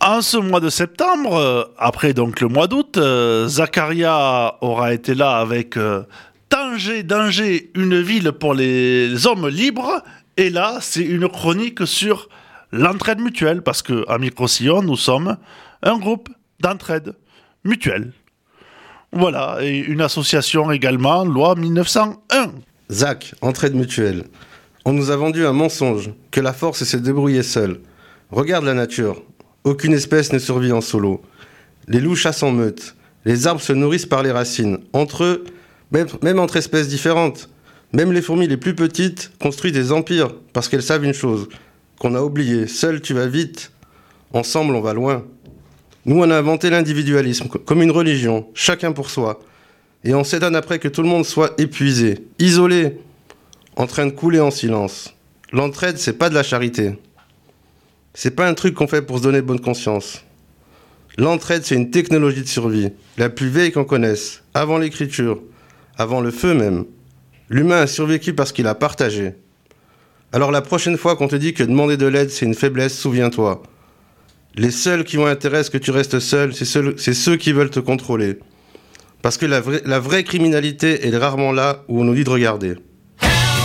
En ce mois de septembre, après donc le mois d'août, Zacharia aura été là avec Tanger, Danger, une ville pour les hommes libres. Et là, c'est une chronique sur l'entraide mutuelle, parce que à Micro-Sillon, nous sommes un groupe d'entraide mutuelle. Voilà, et une association également, loi 1901. Zach, entraide mutuelle. On nous a vendu un mensonge, que la force c'est se débrouiller seul. Regarde la nature, aucune espèce ne survit en solo. Les loups chassent en meute, les arbres se nourrissent par les racines. Entre eux, même entre espèces différentes, même les fourmis les plus petites construisent des empires parce qu'elles savent une chose, qu'on a oublié, seul tu vas vite, ensemble on va loin. Nous on a inventé l'individualisme comme une religion, chacun pour soi. Et on s'étonne après que tout le monde soit épuisé, isolé, en train de couler en silence. L'entraide, c'est pas de la charité. C'est pas un truc qu'on fait pour se donner bonne conscience. L'entraide, c'est une technologie de survie, la plus vieille qu'on connaisse, avant l'écriture, avant le feu même. L'humain a survécu parce qu'il a partagé. Alors la prochaine fois qu'on te dit que demander de l'aide, c'est une faiblesse, souviens-toi. Les seuls qui ont intérêt à ce que tu restes seul, c'est ceux qui veulent te contrôler. Parce que la vraie criminalité est rarement là où on nous dit de regarder.